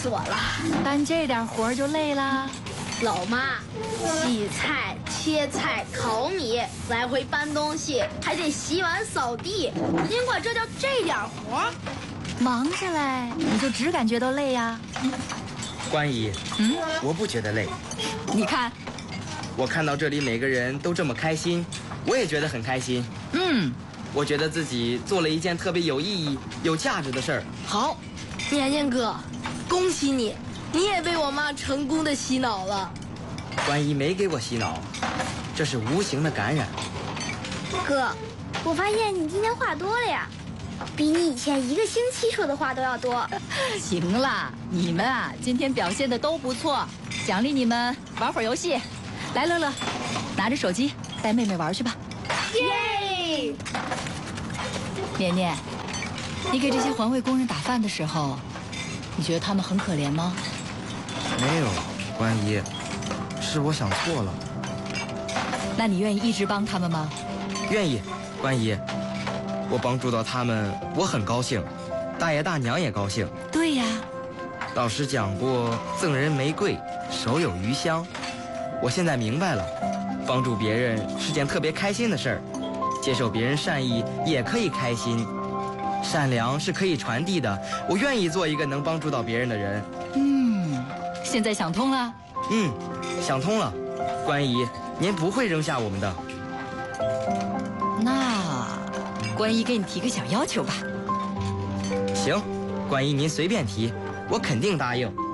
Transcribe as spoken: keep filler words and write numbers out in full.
死我了！ 干这点活就累啦。 老妈，洗菜、切菜、淘米，来回搬东西，还得洗碗、扫地。您管这叫这点活？ 忙下来你就只感觉到累呀。 关姨， 嗯， 我不觉得累。 你看， 我看到这里每个人都这么开心，我也觉得很开心。 嗯， 我觉得自己做了一件特别有意义、有价值的事儿。 好，年年哥，恭喜你，你也被我妈成功的洗脑了。 关姨没给我洗脑，这是无形的感染。 哥，我发现你今天话多了呀，比你以前一个星期说的话都要多。 行了，你们啊，今天表现的都不错，奖励你们玩会儿游戏。来，乐乐，拿着手机带妹妹玩去吧。 耶！ 年年，你给这些环卫工人打饭的时候，你觉得他们很可怜吗？ 没有，关姨，是我想错了。 那你愿意一直帮他们吗？ 愿意，关姨，我帮助到他们，我很高兴，大爷大娘也高兴。 对呀， 老师讲过，赠人玫瑰，手有余香。我现在明白了，帮助别人是件特别开心的事儿，接受别人善意也可以开心。善良是可以传递的，我愿意做一个能帮助到别人的人。 嗯，现在想通了。 嗯，想通了，关姨，您不会扔下我们的。 那关姨给你提个小要求吧。 行，关姨您随便提，我肯定答应。